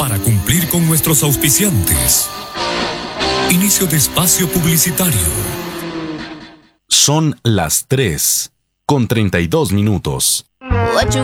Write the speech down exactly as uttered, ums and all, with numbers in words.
para cumplir con nuestros auspiciantes. Inicio de espacio publicitario. Son las tres con treinta y dos minutos. What you